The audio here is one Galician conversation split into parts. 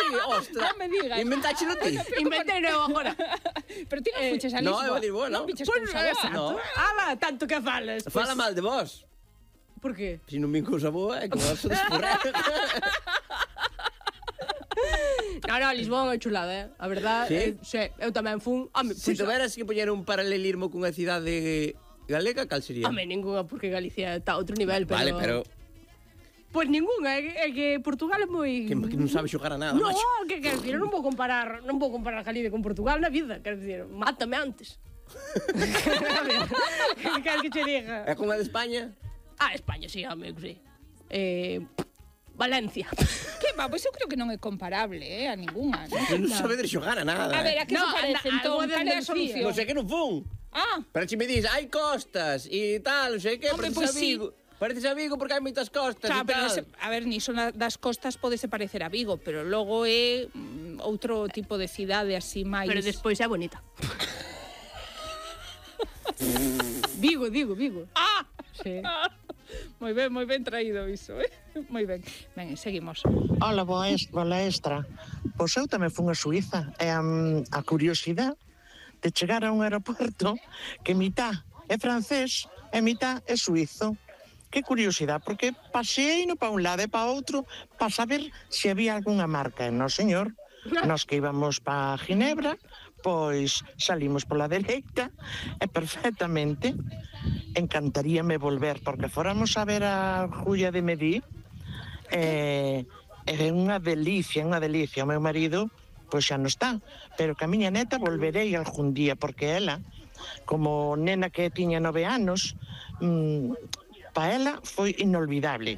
Ostra. Non me digas. Inventáchelo ti. Inventei eu agora. Pero ti non fuches a Lisboa. No, eu a Lisboa, non. Non viches Pois cousa boa. exacto. No. Ala, tanto que falas. Fala mal de vos. Por qué? Se non vin cousa boa, é que vos sodes porra. No, Lisboa é chulada, A verdade, eu tamén fun. Se tuveras que poñer un paralelismo cunha cidade galega, cal sería? Home, ninguna, porque Galicia está a outro nivel, pero... Vale, pero... Pois ninguna, é que Portugal é moi... Que non sabe xogar a nada, No, macho. que quero dicir, non vou comparar Galicia con Portugal na vida, quero dicir, mátame antes. A ver, que quero que che diga? É como a de España? España, sí, home, sí. Valencia. Que va, pois eu creo que non é comparable, a ninguna. Non sabedes xogar a nada. A ver, a que se parece, entón, cal é a solución? Non sei que non fun. Pero se me dis, hai costas e tal, non sei que, Home, pareces pois a Vigo. Pareces a Vigo porque hai moitas costas e Pero tal. a ver, niso das costas podese parecer a Vigo, pero logo é outro tipo de cidade así máis... Pero despois é bonita. Vigo. Sí. Moi ben traído iso, Moi ben. Ben, seguimos. Hola, boa extra. Pois eu tamén fun a Suiza e a curiosidade de chegar a un aeroporto que mitad é francés e mitad é suizo. Que curiosidade, porque pasei no pa un lado e pa outro para saber se había algunha marca. E non, señor, nós que íbamos pa Ginebra, pois salimos pola dereita e perfectamente encantaríame volver, porque fóramos a ver a Julia de Medí e é unha delicia. O meu marido pois xa non está, pero que a miña neta volverei algún día, porque ela, como nena que tiña 9 anos, pa ela foi inolvidable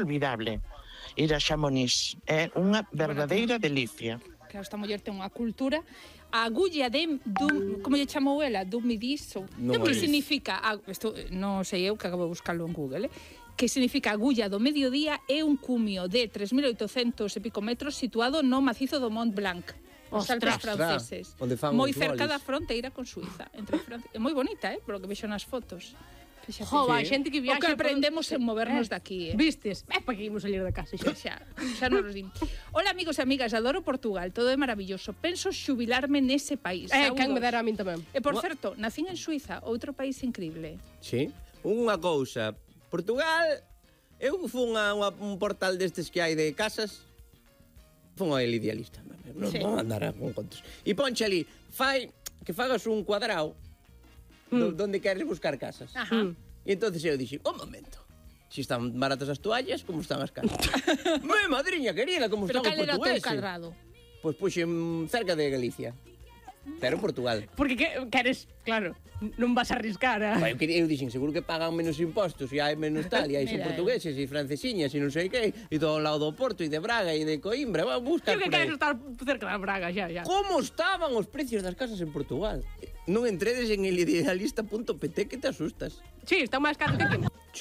ir a Chamonix. É unha verdadeira delicia. Que esta muller ten unha cultura. A agulla como lle chamou ela? Dun midiso. Que significa? Isto non sei eu, que acabo de buscarlo en Google, que significa agulla do mediodía, é un cumio de 3.800 e pico metros situado no macizo do Mont Blanc. Os Alpes franceses. Moi cerca da fronteira con Suiza. É moi bonita, polo que vexo nas fotos. Jova, hai xente que viaxa... O que aprendemos en movernos daqui, Vistes? Para que imos salir de casa, xa non nos din. Hola, amigos e amigas, adoro Portugal, todo é maravilloso. Penso xubilarme nese país. Quen me dará a min tamén. E, por certo, nacín en Suiza, outro país increíble. Sí, unha cousa. Portugal, eu fun a un portal destes que hai de casas, fun a el idealista. Non andar con contos. E ponche ali, que fagas un cuadrado donde queres buscar casas. E entonces eu dixen, un momento, se están baratas as toallas, como están as casas? Me madriña querida, como están os portugueses? Pero cal era o teu cadrado? Pois puxen cerca de Galicia. Pero Portugal. Porque queres, claro, non vas a arriscar Eu dixen, seguro que pagan menos impostos e hai menos tal, e hai son portugueses e francesiñas e non sei que, e todo ao lado do Porto e de Braga e de Coimbra, va, busca por aí. Eu que queres estar cerca da Braga, xa. Como estaban os precios das casas en Portugal? Non entredes en elidealista.pt que te asustas. Sí, está máis caro que aquí.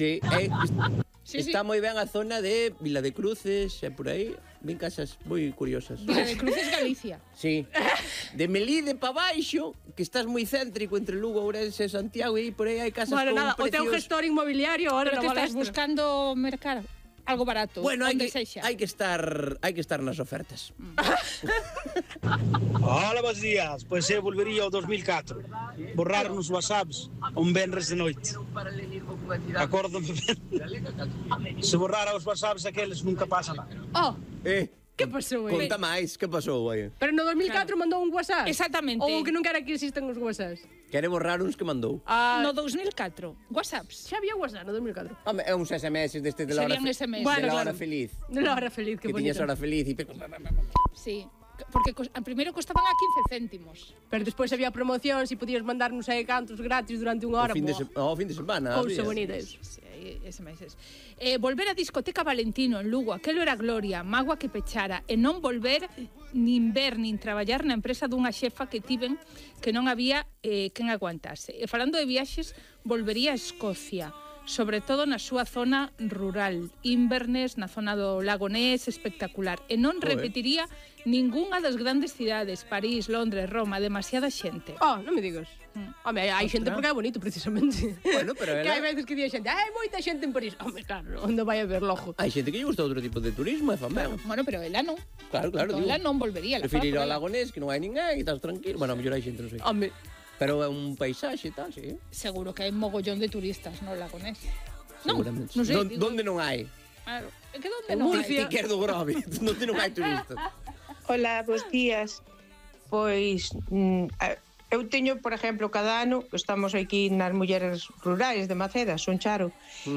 Sí, está moi ben a zona de Vila de Cruces e por aí. Ven casas moi curiosas. Vila de Cruces, Galicia. Sí. De Melide pa baixo, que estás moi céntrico entre Lugo, Ourense e Santiago, e por aí hai casas con nada, precios... O teu gestor inmobiliario ahora no estás buscando mercar algo barato. Bueno, hai que estar nas ofertas. Hola, bons días. Pois eu volvería ao 2004. Borrar nos WhatsApps un venres de noite. Acórdome ben. Se borrara os WhatsApps aqueles nunca pasa nada. Que pasou, Conta máis, que pasou, Pero no 2004 mandou un WhatsApp. Exactamente. Ou que non quera que existan os WhatsApps. Quere borrar uns que mandou. No 2004, WhatsApps. Xa había WhatsApp no 2004. Home, é uns SMS deste de la hora feliz. De la hora feliz, que bonito. Que tiñas hora feliz e... Sí. Porque primeiro costaban a 15 céntimos. Pero despois había promocións e podías mandar non sei cantos gratis durante unha hora. Ao fin de semana. Cousa bonita eso. SMS. Volver a discoteca Valentino en Lugo, aquelo era gloria, mágoa que pechara, e non volver nin ver nin traballar na empresa dunha xefa que tiven que non había quen aguantase. E falando de viaxes, volvería a Escocia. sobre todo na súa zona rural. Inverness, na zona do Lago Ness, espectacular. E non repetiría ningunha das grandes cidades, París, Londres, Roma, demasiada xente. Non me digas. Home, hai xente porque é bonito, precisamente. Bueno, pero que hai veces que di a xente, hai moita xente en París. Home, claro, onde vai haber lojo? hai xente que lle gusta outro tipo de turismo, é famén. Bueno, pero ela non. Claro, Entón, digo. ela non volvería. Prefiro ir ao Lago Ness, que non hai ninguén, e estás tranquilo. Bueno, a mellor hai xente, non sei. Home, Pero é un paisaxe e tal, sí. Seguro que hai mogollón de turistas no Lago Ness. Non, Seguramente. non sei. digo- Donde non hai? Claro, é que donde En non Murcia. hai? Ti quer do Grove, donde non hai turistas. Hola, bos días. Pois, eu teño, por exemplo, cada ano, que estamos aquí nas mulleres rurais de Maceda, son Charo,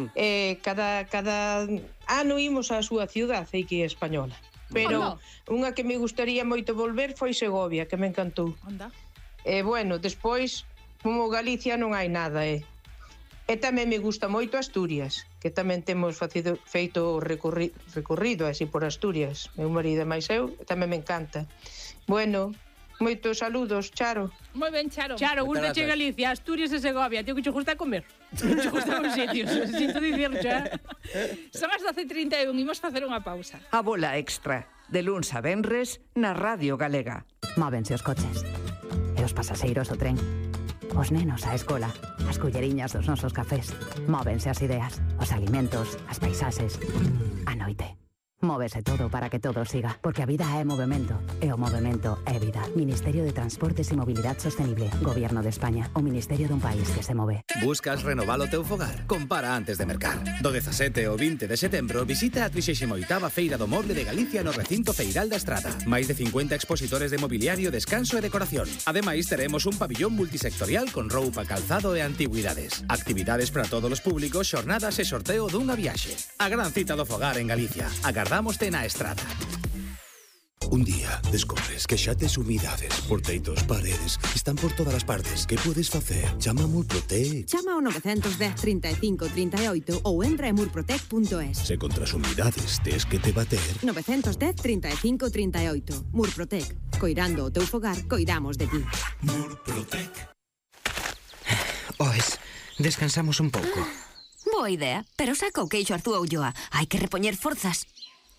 cada ano imos á súa ciudad, aquí española. Pero unha que me gustaría moito volver foi Segovia, que me encantou. Anda. Bueno, despois, como Galicia non hai nada, E tamén me gusta moito Asturias, que tamén temos feito recorrido así por Asturias. Meu marido e máis eu, tamén me encanta. Bueno, moitos saludos, Charo. Moi ben, Charo. Charo, gusta che Galicia, Asturias e Segovia. Tío, que che gusta comer. Non che gusta os sitios. Sinto dicirlo, xa. Son as 12:31, imos facer unha pausa. A bola extra, de luns a venres, na Radio Galega. Móvense os coches, e os pasaseiros o tren, os nenos á escola, as colleriñas dos nosos cafés. Móvense as ideas, os alimentos, as paisaxes. A noite. Móvese todo para que todo siga, porque a vida é movemento, e o movemento é vida. Ministerio de Transportes e Mobilidade Sostenible, Gobierno de España, o ministerio dun país que se move. Buscas renovar o teu fogar? Compara antes de mercar. Do 17 ao 20 de setembro visita a 38ª Feira do Moble de Galicia no recinto Feiral da Estrada. Máis de 50 expositores de mobiliario, descanso e decoración. Ademais, teremos un pabillón multisectorial con roupa, calzado e antigüidades. Actividades para todos os públicos, xornadas e sorteo dunha viaxe. A gran cita do fogar en Galicia. Agardámoste na Estrada. Un día descobres que xa tes humidades por teitos, paredes, están por todas as partes. Que podes facer? Chama a Murprotec. Chama ao 910 35 38 ou entra en murprotec.es. Se contra as humidades tes que te bater. 910 35 38. Murprotec. Coirando o teu fogar, coidamos de ti. Murprotec. Oes, descansamos un pouco. Boa idea, pero saca o queixo Arzúa Ulloa. Hai que repoñer forzas.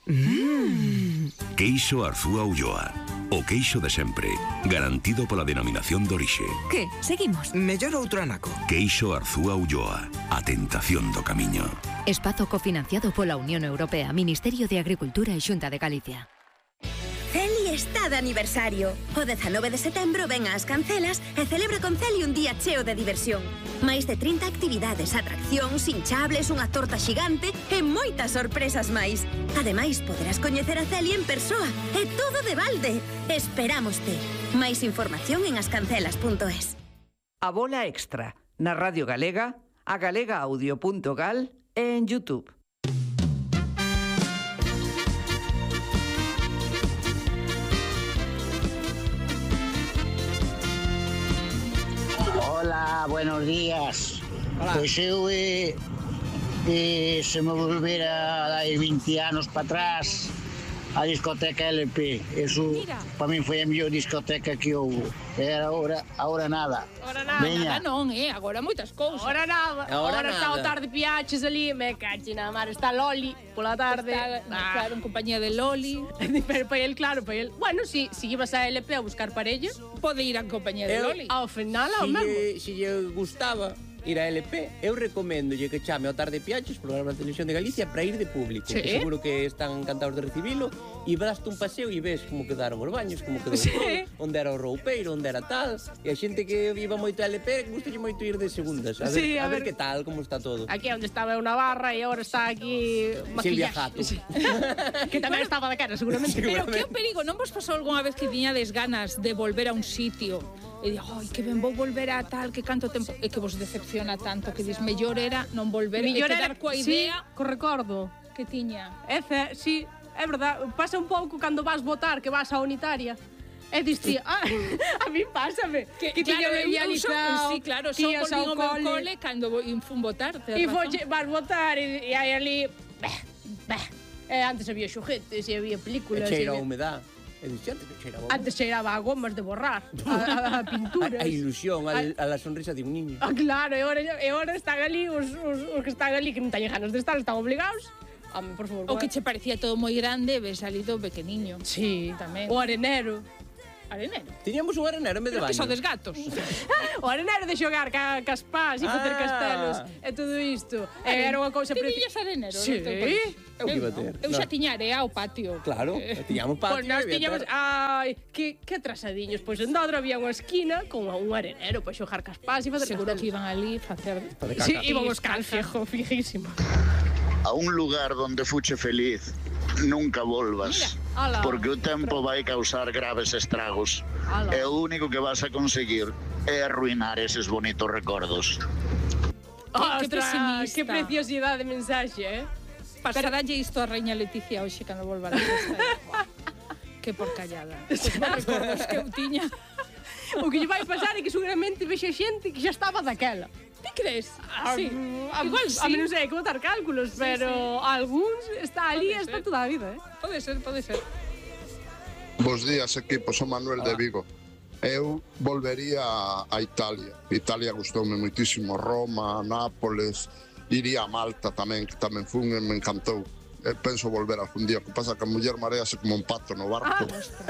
Queixo Arzúa Ulloa. O queixo de sempre, garantido pola denominación de orixe. Que? Seguimos? Mellor outro anaco. Queixo Arzúa Ulloa. A tentación do camiño. Espazo cofinanciado pola Unión Europea, Ministerio de Agricultura e Xunta de Galicia. Celi está de aniversario. O 19 de setembro ven ás Cancelas e celebra con Celi un día cheo de diversión. Máis de 30 actividades, atraccións, hinchables, unha torta xigante e moitas sorpresas máis. Ademais, poderás coñecer a Celi en persoa. E todo de balde. Esperámoste. Máis información en ascancelas.es. A bola extra, na Radio Galega, a galegaaudio.gal e en YouTube. Hola, buenos días. Pois eu se me volvera a dar 20 anos para atrás a discoteca LP. Eso para min foi a mellor discoteca que houve. Era ahora nada. Nada non, agora moitas cousas. Ahora nada. Ahora está o tarde piaches ali, me cachi na mar. Está Loli pola tarde. Claro, en compañía de Loli. Pero para él, claro, para él. Bueno, si ibas a LP a buscar parella, pode ir en compañía de Loli. Ao final, ao mesmo. Si lle gustaba ir a LP, eu recoméndolle que chame ao Tarde Piaches, programa de televisión de Galicia, para ir de público. Sí. Que seguro que están encantados de recibilo, e daste un paseo e ves como quedaron os baños, como quedou todo, onde era o roupeiro, onde era tal, e a xente que iba moito a LP, gustalle moito ir de segundas, a ver que tal, como está todo. Aquí onde estaba eu na barra e agora está aquí Silvia Jato. Que tamén estaba de cara, seguramente. Pero que o perigo, non vos pasou algunha vez que tiñades ganas de volver a un sitio e digo, ai, que ben vou volver a tal, que canto tempo, e que vos decepciona tanto, que dis, mellor era non volver e quedar coa idea, co recordo que tiña. Sí, é verdad, pasa un pouco cando vas votar, que vas á unitaria. E diste, a mí pásame, que tiña de vializado. Sí, claro, son volvín ao meu cole cando fun votar. E vas votar e hai ali, antes había xoguetes e había películas. E cheira a humedad. E dixo, antes que cheira bomba. Antes cheiraba a gomas de borrar, a pinturas. A ilusión, a sonrisa de un niño. Claro, e ora están ali os que están ali, que non teñen ganas de estar, están obligados. Home, por favor. O que che parecía todo moi grande, ves ali todo pequeniño. Sí, tamén. O arenero. Arenero? Tiñamos un arenero en vez de baño. Que sodes gatos. O arenero de xogar cas pás e facer castelos e todo isto. Era unha cousa preciosa. Tiñas arenero? Sí. Eu que iba a ter. Eu xa tiña area ao patio. Claro, tiñamos patio. Pois nós tiñamos... Ai, que atrasadiños. Pois en Dodro había unha esquina con un arenero para xogar cas pás e facer castelos. Seguro que iban ali facer... Sí, iban os cans, fijísimo. A un lugar donde fuche feliz nunca volvas. Mira, porque o tempo vai causar graves estragos. E o único que vas a conseguir é arruinar eses bonitos recordos. Que pesimista. Que preciosidade de mensaxe, Pasaralle isto a Reina Leticia hoxe cando volva a festa. Que porcallada. Os recordos que eu tiña. O que lle vai pasar é que seguramente vexe xente que xa estaba daquela. Ti crees? Sí. Igual sí. A menos hai que botar cálculos, pero algúns está ali e está toda a vida, Pode ser. Bos días, equipo, son Manuel de Vigo. Eu volvería a Italia. Italia gustoume moitísimo, Roma, Nápoles, iría a Malta tamén, que tamén fun e me encantou. Penso volver algún día, que pasa que a muller marease como un pato no barco.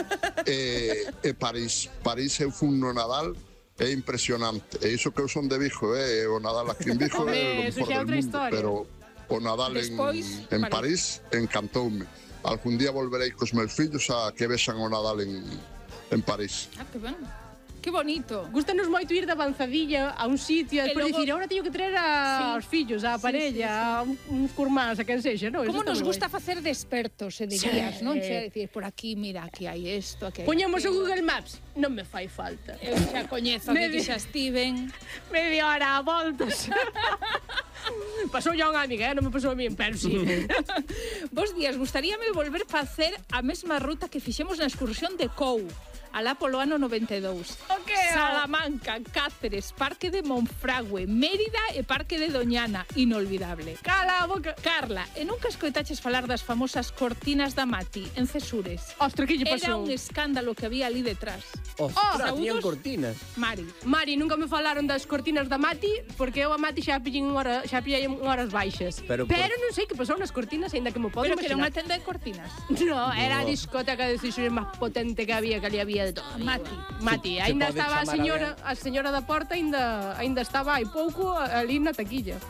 E París eu fun no Nadal, é impresionante. E iso que eu son de Vigo, o Nadal aquí en Vigo é o mellor del mundo, pero o Nadal en París encantoume. Algún día volverei cos meus fillos a que vexan o Nadal en París. Que ben. Que bonito. Gústanos moito ir de avanzadilla a un sitio e despois dicir, ahora teño que traer aos fillos, a parella, a uns curmáns, a quen sexa, non? Como nos gusta facer de expertos, dirías, non? Che dicir, por aquí, mira, aquí hai isto, aquí hai... Poñemos o Google Maps, non me fai falta. Eu xa coñezo que xa estiven. Media hora a voltas. Pasou ya unha amiga, non me pasou a mí, pero sí. Bos días, gustaríame volver facer a mesma ruta que fixemos na excursión de Cou. Alá polo ano 92. Salamanca, Cáceres, Parque de Monfragüe, Mérida e Parque de Doñana. Inolvidable. Cala a boca. Carla, e nunca escoitaches falar das famosas cortinas da Mati en Cesures? Ostra, que lle pasou? Era un escándalo que había ali detrás. Ostras, tiñan cortinas. Mari, nunca me falaron das cortinas da Mati, porque eu a Mati xa pillei horas baixas. Pero non sei que pasou nas cortinas, ainda que me podo imaginar. Pero que era unha tenda de cortinas. No, era a discoteca de Cesures máis potente que había, que ali había de todo. Mati, ainda estaba a señora da porta, ainda estaba hai pouco ali na taquilla.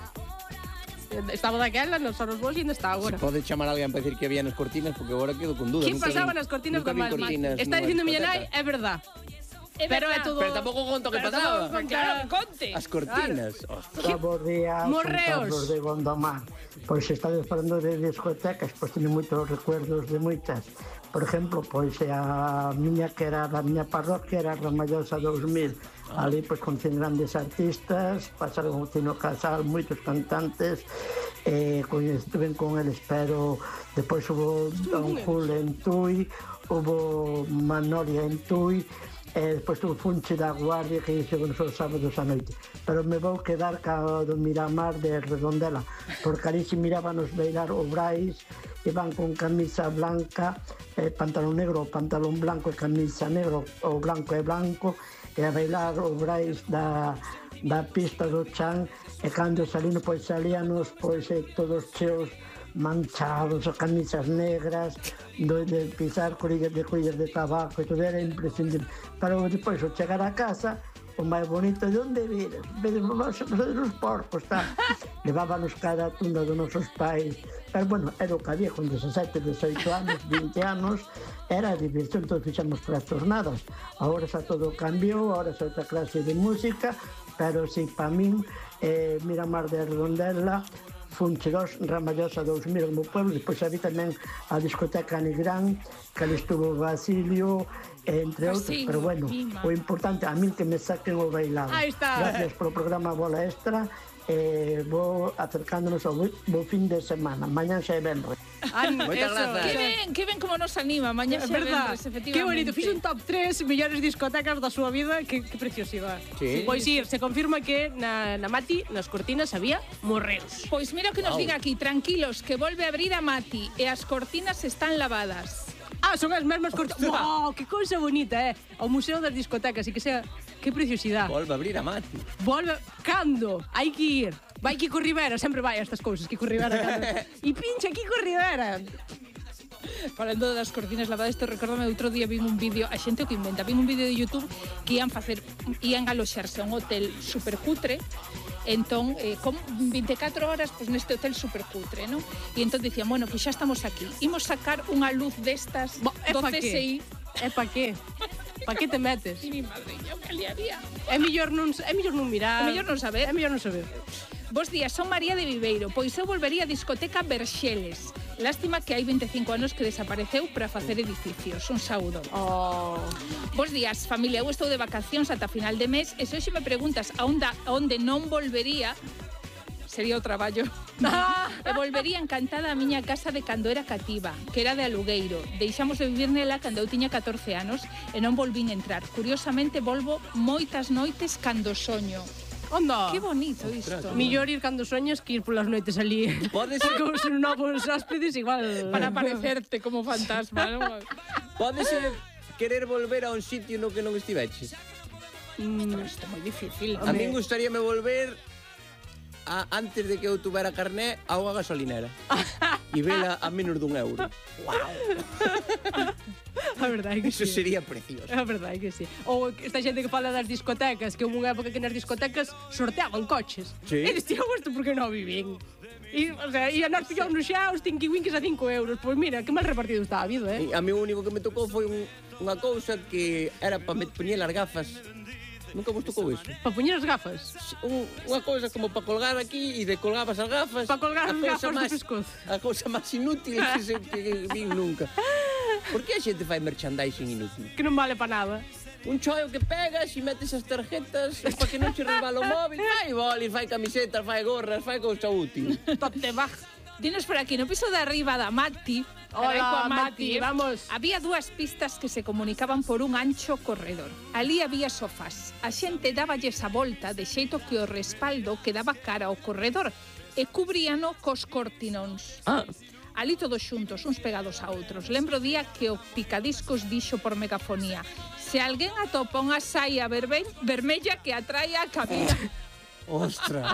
Estaba daquela nos horas vos e ainda está agora. Se pode chamar a alguén para decir que había nas cortinas, porque agora quedo con dudas. Que pasaba nas cortinas da Mati? Está dicindo miña nai, é verdad. Pero é todo... Pero tampouco conto que pasaba. Claro, conte. As cortinas. Bos días, Morreos. Carlos de Gondomar. Pois estades falando de discotecas, pois teño moitos recuerdos de moitas. Por exemplo, pois a miña que era da miña parroquia era a Ramallosa 2000. Ali pois coñecen grandes artistas, pasaron o Tino Casal, moitos cantantes, estuve con el Espero, depois hubo Don Jul en Tui, hubo Manolia en Tui, despois tuvo Funche da Guardia que hice con os sábados a noite, pero me vou quedar ca do Miramar de Redondela, porque ali se miraban os beirar o Brais, iban con camisa blanca, pantalón negro, pantalón blanco e camisa negro, o blanco e blanco, e a bailar o Brais da pista do Chan, e cando salían, pois salíanos pois todos cheos manchados, as camisas negras, de pisar colillas de tabaco, e todo era imprescindible. Pero depois, ao chegar a casa, o máis bonito, de onde vienes? Vamos os porcos, tá? Levábanos cada tunda dos nosos pais. Pero, bueno, era o que había con 17, 18 anos, 20 anos, era a diversión, todos fixamos trastornadas. Agora xa todo cambiou, agora xa outra clase de música, pero sí, para min, Miramar de Redondela, Funche 2, Ramallosa 2000 no pueblo, despois había tamén a discoteca Nigrán, que ali estuvo Basilio, entre outros, pero bueno, o importante a min que me saquen o bailado. Aí está. Gracias polo programa Bola Extra, vou acercándonos ao fin de semana, mañan xa é venre. Moitas grazas. Que ben como nos anima, mañan xa é venres, efectivamente. Que bonito, fixe un top 3 mellores discotecas da súa vida, que preciosidade. Sí. Pois ir, se confirma que na Mati, nas cortinas, había morreos. Pois mira o que nos diga aquí, tranquilos, que volve a abrir a Mati e as cortinas están lavadas. Son as mesmas cortinas. Wow, que cousa bonita, O Museo das Discotecas, e que sea... Que preciosidade. Volve a abrir a Mati. Volve... Cando? Hai que ir. Vai Kiko Rivera, sempre vai a estas cousas, Kiko Rivera. E pincha Kiko Rivera. Falando das cortinas lavadas, isto recórdame, outro día vin un vídeo, a xente o que inventa, vin un vídeo de YouTube que ian aloxarse a un hotel supercutre. Entón, con 24 horas pues, neste hotel supercutre, non? E entón dicían, bueno, que xa estamos aquí. Imos sacar unha luz destas do CSI. É pa qué? Pa que te metes? E mi madre, eu que liaría. É mellor non mirar. É mellor non saber. É mellor non saber. Bos días, son María de Viveiro. Pois eu volvería a discoteca Verxeles. Lástima que hai 25 anos que desapareceu para facer edificios. Un saúdo. Bos días, familia. Eu estou de vacacións ata final de mes e se hoxe me preguntas a onde non volvería, sería o traballo. E volvería encantada a miña casa de cando era cativa, que era de alugueiro. Deixamos de vivir nela cando eu tiña 14 anos e non volvín entrar. Curiosamente, volvo moitas noites cando soño. Onda. Que bonito isto. Millor ir cando soñas que ir polas noites ali. Pode ser como son novos hóspedes igual. Para aparecerte como fantasma, non? Pode ser querer volver a un sitio no que non estiveches. Isto é moi difícil. A min gustaríame volver antes de que eu tuvera carné a unha gasolinera. E vela a menos dun euro. Wow. A verdade que Eso sí. sería precioso. A verdade que sí. Ou esta xente que fala das discotecas, que houve unha época que nas discotecas sorteaban coches. Sí. E dicían, isto porque non vivín. E, o sea, e a nós pillamos xa os tinky-winkies a 5 euros. Pois mira, que mal repartido está a vida, A mí o único que me tocou foi unha cousa que era para poñer as gafas. Nunca vos tocou iso? Para poñer as gafas? Unha cousa como para colgar aquí e decolgabas as gafas. Para colgar as gafas do pescozo. A cousa máis inútil que vin nunca. Por que a xente fai merchandising inútil? Que non vale para nada. Un choio que pegas e metes as tarjetas para que non che resbala o móvil. Fai bolis, fai camisetas, fai gorras, fai cousa útil. Tote baj. Dinos por aquí, no piso de arriba da Mati. Hola, Mati, vamos. Había dúas pistas que se comunicaban por un ancho corredor. Ali había sofás. A xente dáballes a volta de xeito que o respaldo quedaba cara ao corredor e cubríano cos cortinóns. Ali todos xuntos, uns pegados a outros. Lembro o día que o picadiscos dixo por megafonía: se alguén atopa unha saia vermella que atraia a cabina. Ostra.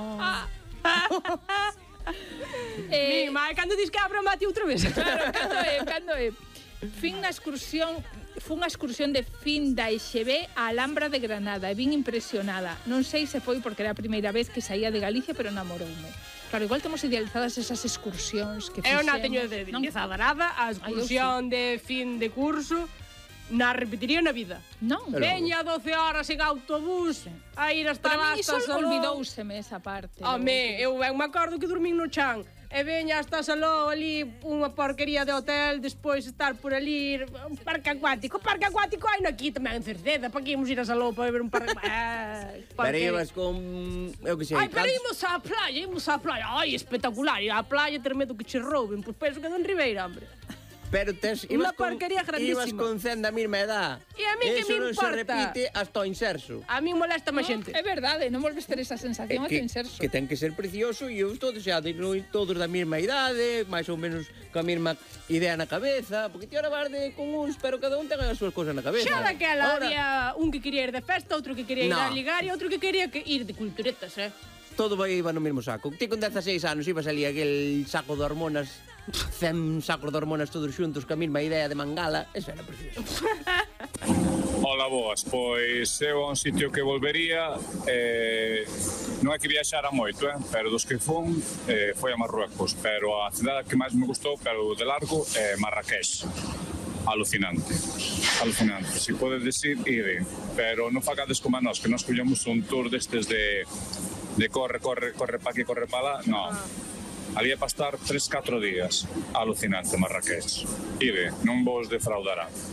Mi, mas cando dis que abra Mati outra vez? Claro, cando é? Fun unha excursión de fin da EXB á Alhambra de Granada e vin impresionada. Non sei se foi porque era a primeira vez que saía de Galicia, pero namoroume. Claro, igual temos idealizadas esas excursións que fixemos. Eu non teño idealizada nada a excursión de fin de curso. Na repetiría na vida. Non. Veña 12 horas en autobús a ir hasta Para mí iso Salou. olvidouseme esa parte. Home, eu ben me acordo que dormín no chan. E veña hasta Salou ali unha porquería de hotel, despois estar por ali, un parque acuático. Parque acuático hai no aquí tamén en Cerceda. Para que íamos ir a Salou para ver un parque... Pero ibas con... Eu que sei... Ai, pero ímos á playa. Ai, espectacular. Ir á playa ter medo que che rouben. Pois penso que don Ribeira, hombre. Pero Unha porquería grandísima. Ibas con 100 da mesma edad. E a mí que me importa? Eso non se repite hasta o inserso. A mí molesta máis xente. É verdade, non volves ter esa sensación hasta o inserso. Que ten que ser precioso e eu todos xa todos da mesma idade, máis ou menos coa mesma idea na cabeza, porque ti ahora vas con uns, pero cada un ten as súas cousas na cabeza. Xa daquela había un que quería ir de festa, outro que quería ir a ligar e outro que quería ir de culturetas, Todo iba no mesmo saco. Ti con 16 anos ibas ali aquel saco de hormonas, 100 sacos de hormonas todos xuntos, ca mesma idea de mangala, eso era precioso. Ola, boas, pois eu a un sitio que volvería, non é que viaxara moito, pero dos que fun foi a Marruecos, pero a cidade que máis me gustou, pero de largo, é Marrakech. Alucinante, si podedes ir, pero non facades como a nós, que nós collemos un tour destes de corre pa aquí, corre pa lá, non. Ali é para estar 3-4 días. Alucinante, Marrakech. Ide, non vos defraudará.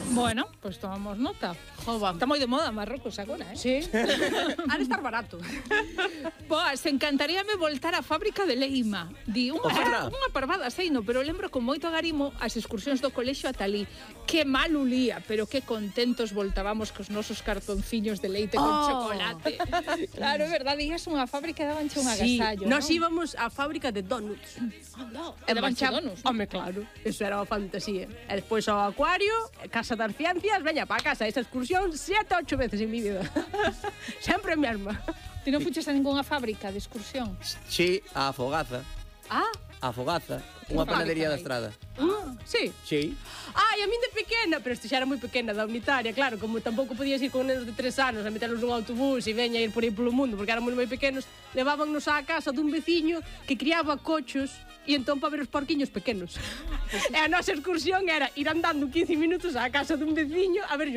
Bueno, pois tomamos nota. Está moi de moda Marrocos agora, Sí. Ha de estar barato. Pois, encantaríame voltar á fábrica de Leima. Di, unha parvada, seino, pero lembro con moito agarimo as excursións do colexio ata ali. Que mal ulía, pero que contentos voltábamos cos nosos cartonciños de leite con chocolate. Claro, é verdade, ías unha fábrica e dabanche un agasallo, non? Nos íbamos á fábrica de donuts. E dabanche donuts? Home, claro, eso era unha fantasía. E despois ao acuario, Casa das Ciencias, veña pa casa, esa excursión 7-8 veces en mi vida. Sempre a mesma. Ti non fuches a ningunha fábrica de excursión? Sí, a Fogaza. A Fogaza, unha panadería da Estrada. Sí? Sí. Ai, a min de pequena, pero isto xa era moi pequena, da unitaria, claro, como tampouco podías ir con nenos de 3 anos a meterlos nun autobús e veña a ir por aí polo mundo, porque éramos moi pequenos, levábamos á casa dun veciño que criaba cochos e entón para ver os porquiños pequenos. E a nosa excursión era ir andando 15 minutos á casa dun veciño a ver